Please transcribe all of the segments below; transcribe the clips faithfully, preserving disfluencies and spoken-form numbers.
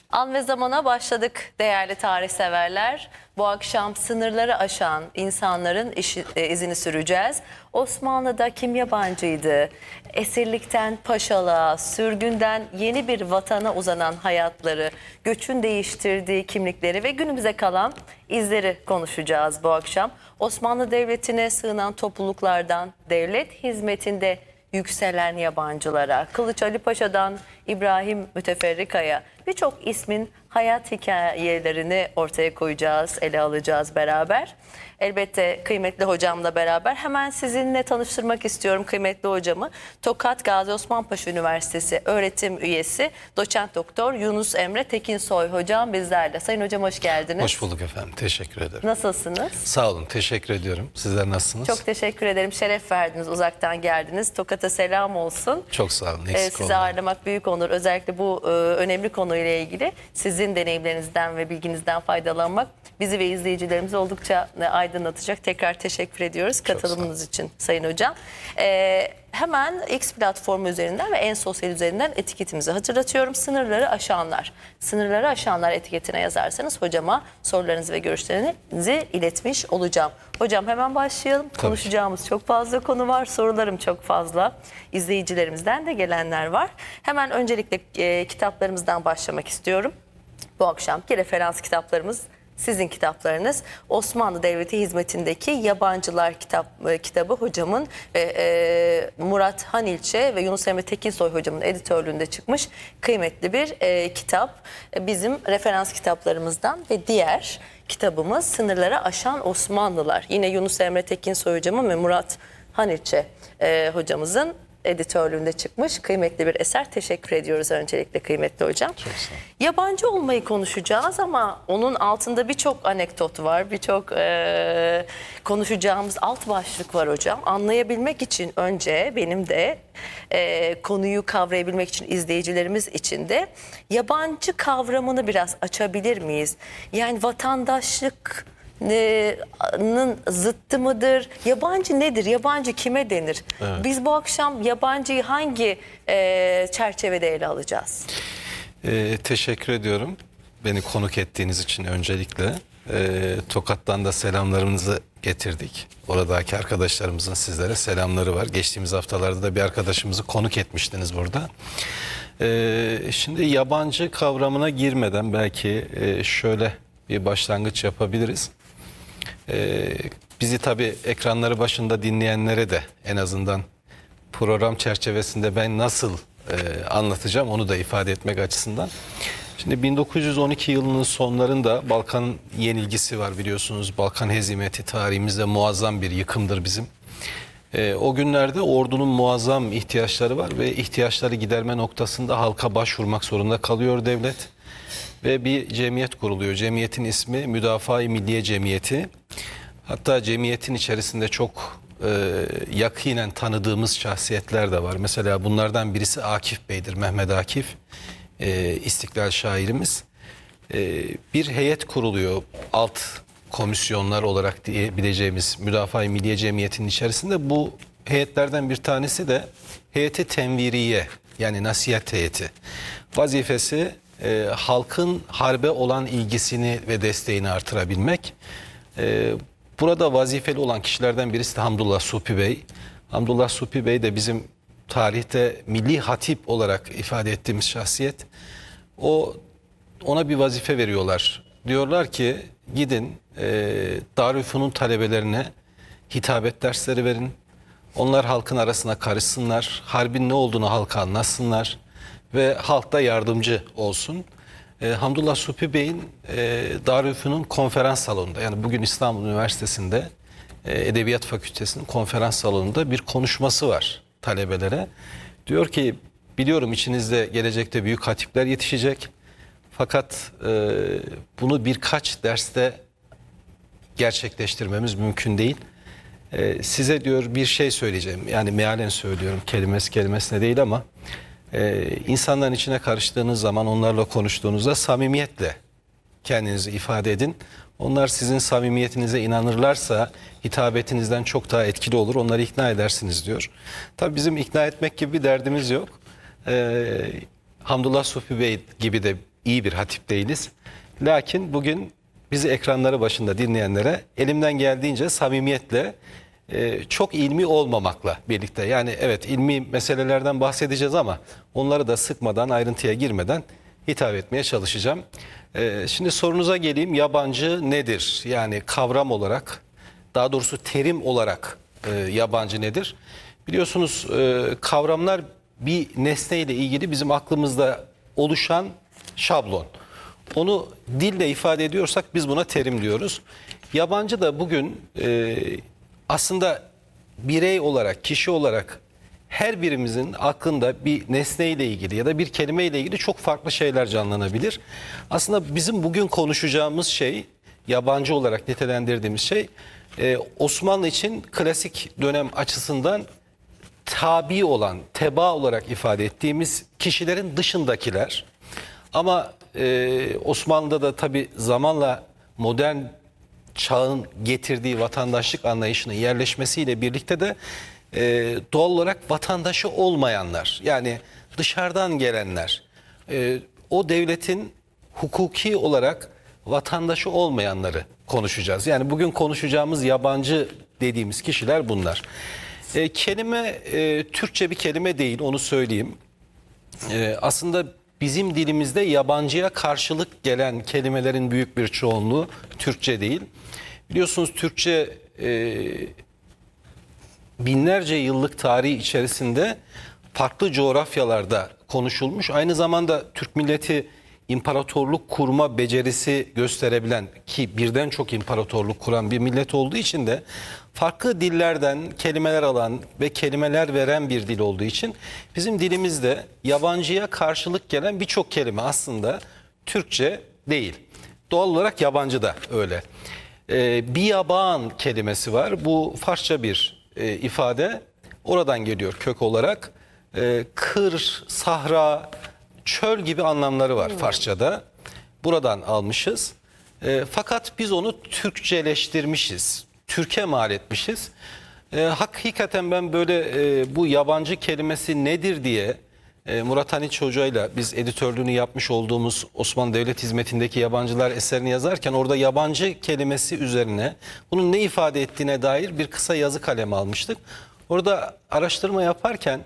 An ve zamana başladık değerli tarihseverler. Bu akşam sınırları aşan insanların işi, e, izini süreceğiz. Osmanlı'da kim yabancıydı? Esirlikten paşalığa, sürgünden yeni bir vatana uzanan hayatları, göçün değiştirdiği kimlikleri ve günümüze kalan izleri konuşacağız bu akşam. Osmanlı Devleti'ne sığınan topluluklardan devlet hizmetinde yükselen yabancılara, Kılıç Ali Paşa'dan İbrahim Müteferrika'ya birçok ismin hayat hikayelerini ortaya koyacağız, ele alacağız beraber. Elbette kıymetli hocamla beraber hemen sizinle tanıştırmak istiyorum kıymetli hocamı. Tokat Gazi Osman Paşa Üniversitesi öğretim üyesi doçent doktor Yunus Emre Tekinsoy hocam bizlerle. Sayın hocam hoş geldiniz. Hoş bulduk efendim. Teşekkür ederim. Nasılsınız? Sağ olun. Teşekkür ediyorum. Sizler nasılsınız? Çok teşekkür ederim. Şeref verdiniz. Uzaktan geldiniz. Tokat'a selam olsun. Çok sağ olun. Ee, Eksik sizi olmayın. ağırlamak büyük onur. Özellikle bu e, önemli konuyla ilgili sizin deneyimlerinizden ve bilginizden faydalanmak bizi ve izleyicilerimizi oldukça e, aydınlatacak. Tekrar teşekkür ediyoruz katılımınız için Sayın Hocam. Ee, hemen X platformu üzerinden ve en sosyal üzerinden etiketimizi hatırlatıyorum. Sınırları aşanlar. Sınırları aşanlar etiketine yazarsanız hocama sorularınızı ve görüşlerinizi iletmiş olacağım. Hocam hemen başlayalım. Tabii. Konuşacağımız çok fazla konu var. Sorularım çok fazla. İzleyicilerimizden de gelenler var. Hemen öncelikle e, kitaplarımızdan başlamak istiyorum. Bu akşamki referans kitaplarımız sizin kitaplarınız. Osmanlı Devleti hizmetindeki Yabancılar kitap, e, kitabı hocamın ve e, Murat Hanilçe ve Yunus Emre Tekinsoy hocamın editörlüğünde çıkmış kıymetli bir e, kitap. E, bizim referans kitaplarımızdan ve diğer kitabımız Sınırları Aşan Osmanlılar. Yine Yunus Emre Tekinsoy hocamın ve Murat Hanilçe e, hocamızın editörlüğünde çıkmış kıymetli bir eser. Teşekkür ediyoruz öncelikle kıymetli hocam. Çok sağ olun. Yabancı olmayı konuşacağız ama onun altında birçok anekdot var. Birçok e, konuşacağımız alt başlık var hocam. Anlayabilmek için önce benim de e, konuyu kavrayabilmek için izleyicilerimiz için de yabancı kavramını biraz açabilir miyiz? Yani vatandaşlık nın zıttı mıdır? Yabancı nedir? Yabancı kime denir? Evet. Biz bu akşam yabancıyı hangi e, çerçevede ele alacağız? Ee, teşekkür ediyorum. Beni konuk ettiğiniz için öncelikle. Ee, Tokat'tan da selamlarımızı getirdik. Oradaki arkadaşlarımızın sizlere selamları var. Geçtiğimiz haftalarda da bir arkadaşımızı konuk etmiştiniz burada. Ee, şimdi yabancı kavramına girmeden belki e, şöyle bir başlangıç yapabiliriz. Ee, bizi tabii ekranları başında dinleyenlere de en azından program çerçevesinde ben nasıl e, anlatacağım onu da ifade etmek açısından. Şimdi bin dokuz yüz on iki yılının sonlarında Balkan yenilgisi var biliyorsunuz. Balkan hezimeti tarihimizde muazzam bir yıkımdır bizim. E, o günlerde ordunun muazzam ihtiyaçları var ve ihtiyaçları giderme noktasında halka başvurmak zorunda kalıyor devlet. Ve bir cemiyet kuruluyor. Cemiyetin ismi Müdafaa-i Milliye Cemiyeti. Hatta cemiyetin içerisinde çok e, yakinen tanıdığımız şahsiyetler de var. Mesela bunlardan birisi Akif Bey'dir, Mehmet Akif, e, İstiklal şairimiz. E, bir heyet kuruluyor, alt komisyonlar olarak diyebileceğimiz Müdafaa-i Milliye Cemiyeti'nin içerisinde. Bu heyetlerden bir tanesi de Heyeti Tenviriye, yani nasihat heyeti. Vazifesi e, halkın harbe olan ilgisini ve desteğini artırabilmek. E, burada vazifeli olan kişilerden birisi de Hamdullah Supi Bey. Hamdullah Supi Bey de bizim tarihte milli hatip olarak ifade ettiğimiz şahsiyet. O ona bir vazife veriyorlar. Diyorlar ki gidin e, Darülfünun talebelerine hitabet dersleri verin. Onlar halkın arasına karışsınlar. Harbin ne olduğunu halka anlatsınlar. Ve halkta yardımcı olsun. E, Hamdullah Supi Bey'in e, Darülfünun konferans salonunda, yani bugün İstanbul Üniversitesi'nde e, Edebiyat Fakültesi'nin konferans salonunda bir konuşması var talebelere. Diyor ki biliyorum içinizde gelecekte büyük hatipler yetişecek. Fakat e, bunu birkaç derste gerçekleştirmemiz mümkün değil. E, size diyor bir şey söyleyeceğim. Yani mealen söylüyorum, kelimesi kelimesine değil ama e, insanların içine karıştığınız zaman, onlarla konuştuğunuzda samimiyetle kendinizi ifade edin. Onlar sizin samimiyetinize inanırlarsa hitabetinizden çok daha etkili olur. Onları ikna edersiniz diyor. Tabii bizim ikna etmek gibi bir derdimiz yok. Ee, Hamdullah Supi Bey gibi de iyi bir hatip değiliz. Lakin bugün bizi ekranları başında dinleyenlere elimden geldiğince samimiyetle, e, çok ilmi olmamakla birlikte, yani evet ilmi meselelerden bahsedeceğiz ama onları da sıkmadan, ayrıntıya girmeden hitap etmeye çalışacağım. E, şimdi sorunuza geleyim, yabancı nedir? Yani kavram olarak, daha doğrusu terim olarak e, yabancı nedir? Biliyorsunuz e, kavramlar bir nesneyle ilgili bizim aklımızda oluşan şablon. Onu dille ifade ediyorsak biz buna terim diyoruz. Yabancı da bugün e, aslında birey olarak, kişi olarak her birimizin aklında bir nesneyle ilgili ya da bir kelimeyle ilgili çok farklı şeyler canlanabilir. Aslında bizim bugün konuşacağımız şey, yabancı olarak nitelendirdiğimiz şey, e, Osmanlı için klasik dönem açısından tabi olan, teba olarak ifade ettiğimiz kişilerin dışındakiler. Ama e, Osmanlı'da da tabii zamanla modern çağın getirdiği vatandaşlık anlayışının yerleşmesiyle birlikte de e, doğal olarak vatandaşı olmayanlar, yani dışarıdan gelenler, e, o devletin hukuki olarak vatandaşı olmayanları konuşacağız. Yani bugün konuşacağımız yabancı dediğimiz kişiler bunlar. E, kelime e, Türkçe bir kelime değil, onu söyleyeyim. E, aslında bizim dilimizde yabancıya karşılık gelen kelimelerin büyük bir çoğunluğu Türkçe değil. Biliyorsunuz Türkçe e, binlerce yıllık tarihi içerisinde farklı coğrafyalarda konuşulmuş. Aynı zamanda Türk milleti imparatorluk kurma becerisi gösterebilen, ki birden çok imparatorluk kuran bir millet olduğu için de farklı dillerden kelimeler alan ve kelimeler veren bir dil olduğu için bizim dilimizde yabancıya karşılık gelen birçok kelime aslında Türkçe değil. Doğal olarak yabancı da öyle. Ee, biyaban kelimesi var. Bu Farsça bir e, ifade. Oradan geliyor kök olarak. Ee, kır, sahra, çöl gibi anlamları var Farsçada. Buradan almışız. E, fakat biz onu Türkçeleştirmişiz. Türkiye mal etmişiz. E, hakikaten ben böyle e, bu yabancı kelimesi nedir diye e, Murat Haniç Hoca'yla biz editörlüğünü yapmış olduğumuz Osmanlı Devlet Hizmeti'ndeki yabancılar eserini yazarken orada yabancı kelimesi üzerine bunun ne ifade ettiğine dair bir kısa yazı kalemi almıştık. Orada araştırma yaparken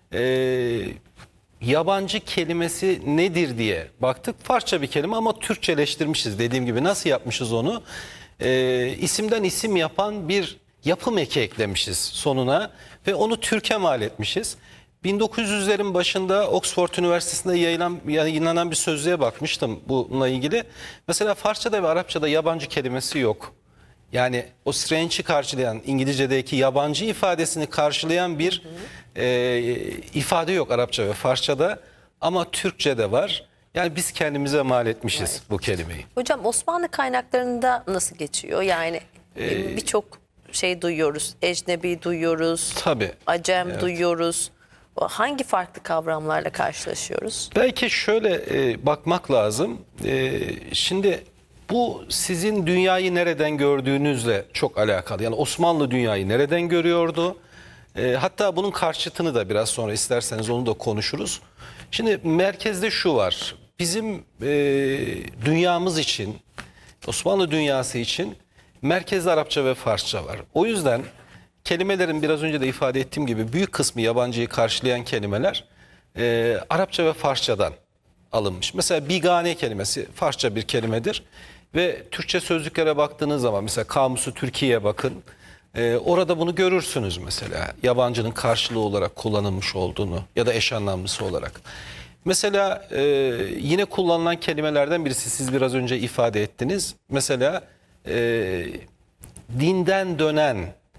e, yabancı kelimesi nedir diye baktık. Farsça bir kelime ama Türkçeleştirmişiz, dediğim gibi. Nasıl yapmışız onu? Ee, isimden isim yapan bir yapım eki eklemişiz sonuna ve onu Türk'e mal etmişiz. bin dokuz yüzlerin başında Oxford Üniversitesi'nde yayılan, yayınlanan bir sözlüğe bakmıştım bununla ilgili. Mesela Farsça'da ve Arapça'da yabancı kelimesi yok. Yani o strange'i karşılayan, İngilizce'deki yabancı ifadesini karşılayan bir e, ifade yok Arapça ve Farsça'da, ama Türkçe'de var. Yani biz kendimize mal etmişiz evet. bu kelimeyi. Hocam Osmanlı kaynaklarında nasıl geçiyor? Yani ee, birçok şey duyuyoruz. Ecnebi duyuyoruz. Tabii. Acem evet. duyuyoruz. Hangi farklı kavramlarla karşılaşıyoruz? Belki şöyle e, bakmak lazım. E, şimdi bu sizin dünyayı nereden gördüğünüzle çok alakalı. Yani Osmanlı dünyayı nereden görüyordu? E, hatta bunun karşıtını da biraz sonra isterseniz onu da konuşuruz. Şimdi merkezde şu var. Bizim e, dünyamız için, Osmanlı dünyası için merkezde Arapça ve Farsça var. O yüzden kelimelerin biraz önce de ifade ettiğim gibi büyük kısmı yabancıyı karşılayan kelimeler e, Arapça ve Farsçadan alınmış. Mesela bigane kelimesi Farsça bir kelimedir ve Türkçe sözlüklere baktığınız zaman mesela Kamusu Türkiye'ye bakın. Ee, orada bunu görürsünüz mesela, yabancının karşılığı olarak kullanılmış olduğunu ya da eş anlamlısı olarak. Mesela e, yine kullanılan kelimelerden birisi siz biraz önce ifade ettiniz. Mesela e, dinden dönen,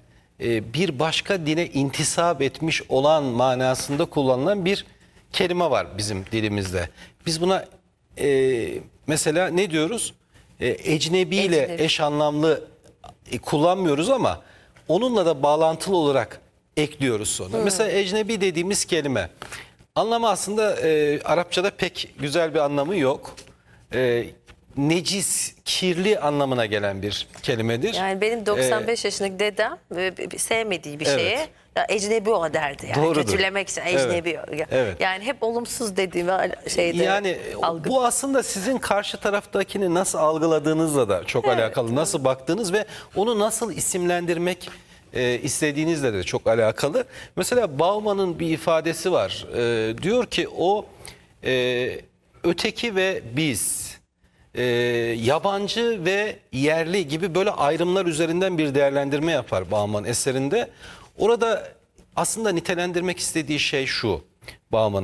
e, bir başka dine intisap etmiş olan manasında kullanılan bir kelime var bizim dilimizde. Biz buna e, mesela ne diyoruz? E, ecnebi ile Ecnebi. eş anlamlı e, kullanmıyoruz ama onunla da bağlantılı olarak ekliyoruz sonra. Hmm. Mesela ecnebi dediğimiz kelime anlamı aslında e, Arapçada pek güzel bir anlamı yok. E, necis, kirli anlamına gelen bir kelimedir. Yani benim doksan beş ee, yaşındaki dedem sevmediği bir şeye evet. ya ecnebi o derdi yani. Doğrudur. Kötülemek için ecnebi. Evet. Evet. Yani hep olumsuz dediğimi şeyde Yani algı. bu aslında sizin karşı taraftakini nasıl algıladığınızla da çok Evet. alakalı. Nasıl baktığınız ve onu nasıl isimlendirmek e, istediğinizle de çok alakalı. Mesela Bauman'ın bir ifadesi var. E, diyor ki o e, öteki ve biz, e, yabancı ve yerli gibi böyle ayrımlar üzerinden bir değerlendirme yapar Bauman eserinde. Orada aslında nitelendirmek istediği şey şu Bauman'ın.